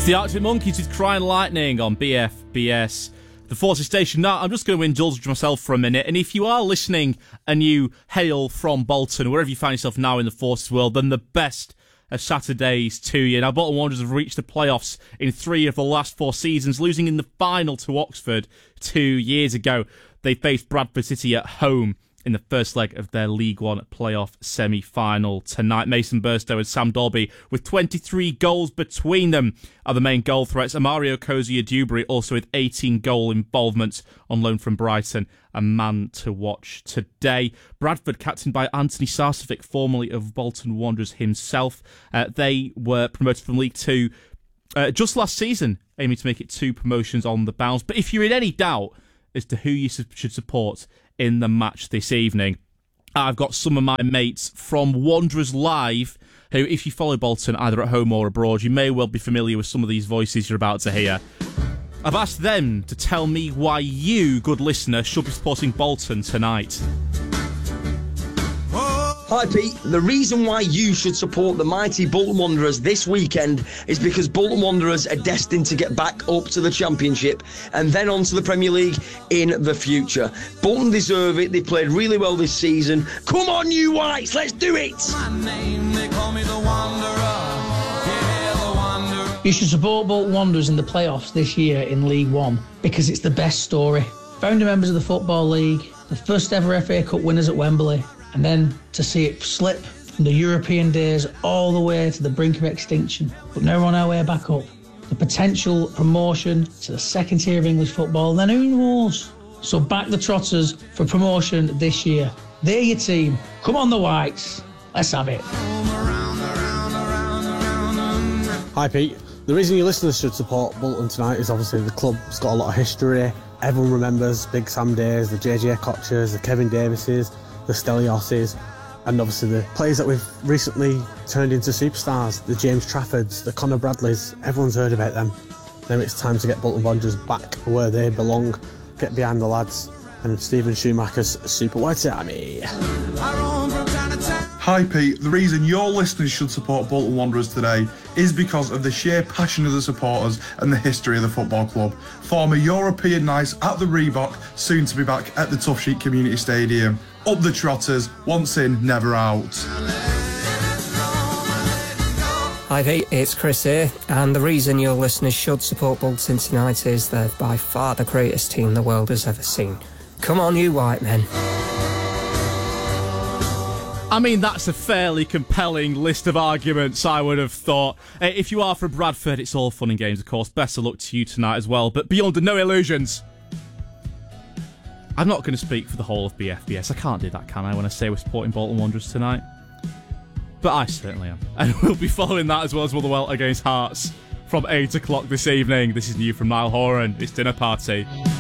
The Arctic Monkeys with Crying Lightning on BFBS, the Forces Station. Now, I'm just going to indulge myself for a minute, and if you are listening and you hail from Bolton, wherever you find yourself now in the Forces world, then the best of Saturdays to you. Now, Bolton Wanderers have reached the playoffs in 3 of the last 4 seasons, losing in the final to Oxford 2 years ago. They faced Bradford City at home in the first leg of their League One playoff semi-final tonight. Mason Burstow and Sam Dolby, with 23 goals between them, are the main goal threats. Amario Cozier-Dewberry also with 18 goal involvement on loan from Brighton, a man to watch today. Bradford, captained by Anthony Sarcevic, formerly of Bolton Wanderers himself. They were promoted from League Two just last season, aiming to make it 2 promotions on the bounce. But if you're in any doubt as to who you should support in the match this evening, I've got some of my mates from Wanderers Live, who, if you follow Bolton either at home or abroad, you may well be familiar with some of these voices you're about to hear. I've asked them to tell me why you, good listener, should be supporting Bolton tonight. Hi Pete, the reason why you should support the mighty Bolton Wanderers this weekend is because Bolton Wanderers are destined to get back up to the Championship and then on to the Premier League in the future. Bolton deserve it, they played really well this season. Come on you Whites, let's do it! You should support Bolton Wanderers in the playoffs this year in League One because it's the best story. Founder members of the Football League, the first ever FA Cup winners at Wembley, and then to see it slip from the European days all the way to the brink of extinction, but now we're on our way back up. The potential promotion to the second tier of English football, and then who knows? So back the Trotters for promotion this year. They're your team. Come on the Whites. Let's have it. Hi Pete. The reason your listeners should support Bolton tonight is obviously the club's got a lot of history. Everyone remembers Big Sam Days, the JJ Kochers, the Kevin Davises, the Stelioses, and obviously the players that we've recently turned into superstars, the James Traffords, the Conor Bradleys. Everyone's heard about them. Now it's time to get Bolton Wanderers back where they belong, get behind the lads, and Stephen Schumacher's Super White Army. Hi Pete, the reason your listeners should support Bolton Wanderers today is because of the sheer passion of the supporters and the history of the football club. Former European nights at the Reebok, soon to be back at the Tough Sheet Community Stadium. Up the Trotters, once in, never out. Hi Pete, it's Chris here, and the reason your listeners should support Bolton tonight is they're by far the greatest team the world has ever seen. Come on you white men. I mean, that's a fairly compelling list of arguments, I would have thought. If you are from Bradford, it's all fun and games, of course. Best of luck to you tonight as well, but be under no illusions. I'm not going to speak for the whole of BFBS. I can't do that, can I, when I say we're supporting Bolton Wanderers tonight? But I certainly am. And we'll be following that as well as Motherwell against Hearts from 8 o'clock this evening. This is new from Niall Horan. It's Dinner Party.